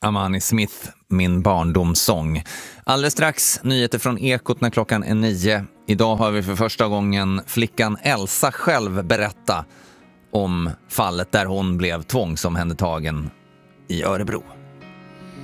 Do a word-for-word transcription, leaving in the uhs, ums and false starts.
Amani Smith, min barndomssång. Alldeles strax nyheter från Ekot när klockan är nio. Idag har vi för första gången flickan Elsa själv berätta om fallet där hon blev tvångsomhändertagen i Örebro.